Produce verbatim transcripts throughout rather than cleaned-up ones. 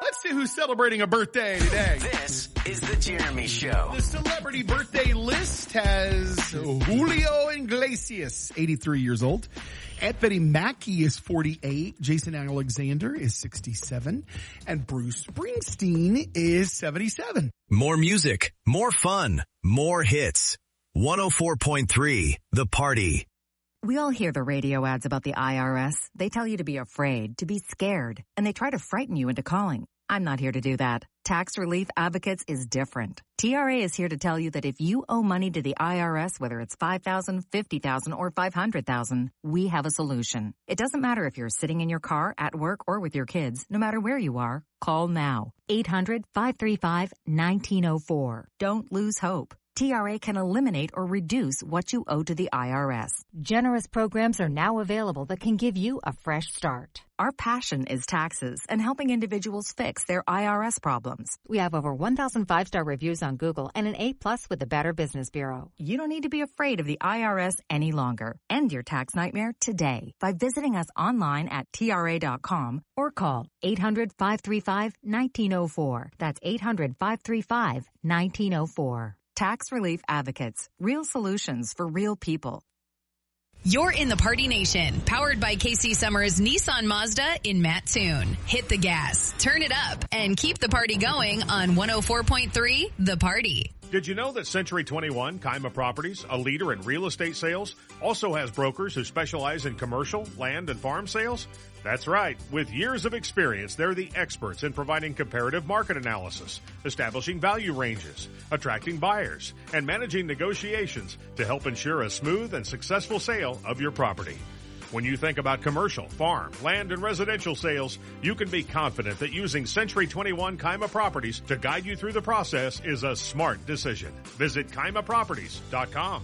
Let's see who's celebrating a birthday today. This is the Jeremy Show. The celebrity birthday list has Julio Iglesias, eighty-three years old. Anthony Mackie is forty-eight. Jason Alexander is sixty-seven. And Bruce Springsteen is seventy-seven. More music, more fun, more hits. one oh four point three, The Party. We all hear the radio ads about the I R S. They tell you to be afraid, to be scared, and they try to frighten you into calling. I'm not here to do that. Tax Relief Advocates is different. T R A is here to tell you that if you owe money to the I R S, whether it's five thousand dollars, fifty thousand dollars, or five hundred thousand dollars, we have a solution. It doesn't matter if you're sitting in your car, at work, or with your kids. No matter where you are, call now. eight hundred, five three five, one nine zero four. Don't lose hope. T R A can eliminate or reduce what you owe to the I R S. Generous programs are now available that can give you a fresh start. Our passion is taxes and helping individuals fix their I R S problems. We have over one thousand five-star reviews on Google and an A plus with the Better Business Bureau. You don't need to be afraid of the I R S any longer. End your tax nightmare today by visiting us online at T R A dot com or call eight hundred, five three five, one nine zero four. That's eight hundred, five three five, one nine zero four. Tax Relief Advocates. Real solutions for real people. You're in the Party Nation, powered by K C Summers Nissan Mazda in Mattoon. Hit the gas, turn it up, and keep the party going on one oh four point three, The Party. Did you know that Century twenty-one, Kaima Properties, a leader in real estate sales, also has brokers who specialize in commercial, land, and farm sales? That's right. With years of experience, they're the experts in providing comparative market analysis, establishing value ranges, attracting buyers, and managing negotiations to help ensure a smooth and successful sale of your property. When you think about commercial, farm, land, and residential sales, you can be confident that using Century twenty-one Kaima Properties to guide you through the process is a smart decision. Visit Kaima Properties dot com.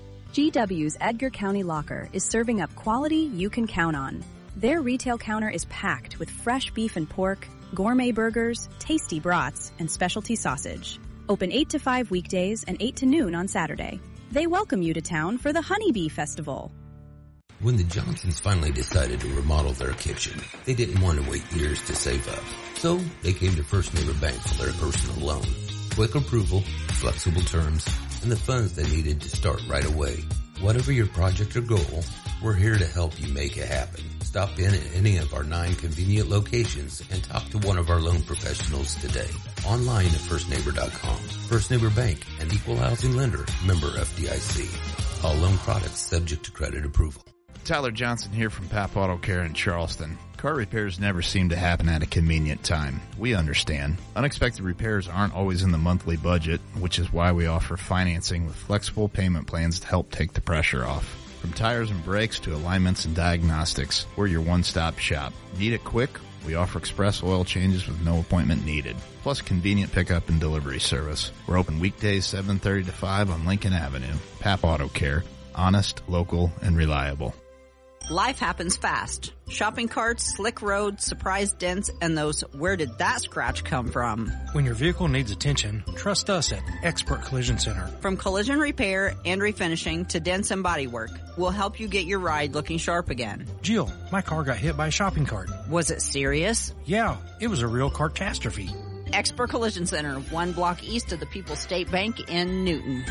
G W's Edgar County Locker is serving up quality you can count on. Their retail counter is packed with fresh beef and pork, gourmet burgers, tasty brats, and specialty sausage. Open eight to five weekdays and eight to noon on Saturday. They welcome you to town for the Honeybee Festival. When the Johnsons finally decided to remodel their kitchen, they didn't want to wait years to save up. So they came to First Neighbor Bank for their personal loan. Quick approval, flexible terms, and the funds they needed to start right away. Whatever your project or goal, we're here to help you make it happen. Stop in at any of our nine convenient locations and talk to one of our loan professionals today. Online at first neighbor dot com. First Neighbor Bank, an equal housing lender, member F D I C. All loan products subject to credit approval. Tyler Johnson here from Pap Auto Care in Charleston. Car repairs never seem to happen at a convenient time. We understand. Unexpected repairs aren't always in the monthly budget, which is why we offer financing with flexible payment plans to help take the pressure off. From tires and brakes to alignments and diagnostics, we're your one-stop shop. Need it quick? We offer express oil changes with no appointment needed, plus convenient pickup and delivery service. We're open weekdays seven thirty to five on Lincoln Avenue. Pap Auto Care. Honest, local, and reliable. Life happens fast. Shopping carts, slick roads, surprise dents, and those where did that scratch come from? When your vehicle needs attention, trust us at Expert Collision Center. From collision repair and refinishing to dents and bodywork, we'll help you get your ride looking sharp again. Jill, my car got hit by a shopping cart. Was it serious? Yeah, it was a real catastrophe. Expert Collision Center, one block east of the People's State Bank in Newton.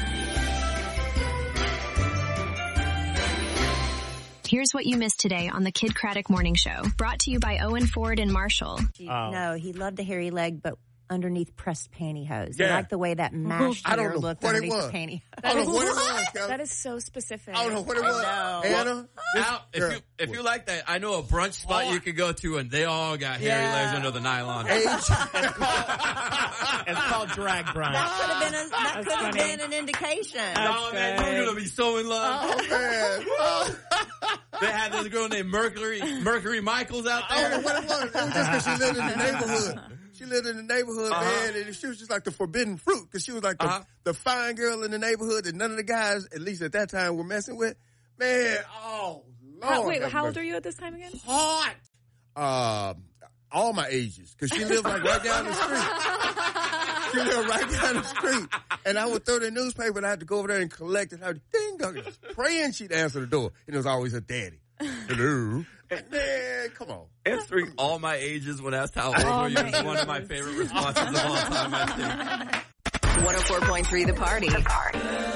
Here's what you missed today on the Kid Craddock Morning Show. Brought to you by Owen Ford and Marshall. Oh. No, he loved a hairy leg, but underneath pressed pantyhose. Yeah. I like the way that mashed I don't hair know looked what underneath it was. the pantyhose. I don't know what it was, Kelly. That is so specific. I don't know what it was. Anna, Al, if you if you like that, I know a brunch spot Oh. you could go to, and they all got hairy Yeah. legs under the nylon. It's called drag brunch. That could have been, a, that could have funny. been an indication. Oh man, you're gonna be so in love. Oh, man. Oh. They had this girl named Mercury Mercury Michaels out I don't there. know what it was. It was just because she lived in the neighborhood. She lived in the neighborhood, Uh-huh. man, and she was just like the forbidden fruit because she was like the, Uh-huh. the fine girl in the neighborhood that none of the guys, at least at that time, were messing with. Man, oh, Lord. How, wait, have how old mercy. are you at this time again? Hot. Uh, all my ages, because she lived like right down the street. She lived right down the street. And I would throw the newspaper and I had to go over there and collect it. I would ding dong, praying she'd answer the door. And it was always her daddy. Hello. Man, come on. Answering all my ages when asked how old All are you my is one of my favorite responses of all time, I think. one oh four point three The Party. The Party.